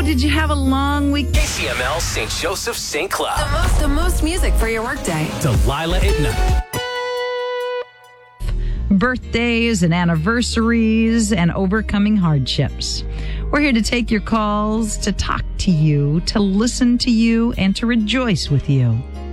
Did you have a long week? KCML St. Joseph St. Cloud. The most music for your workday. Delilah at night. Birthdays and anniversaries and overcoming hardships. We're here to take your calls, to talk to you, to listen to you, and to rejoice with you.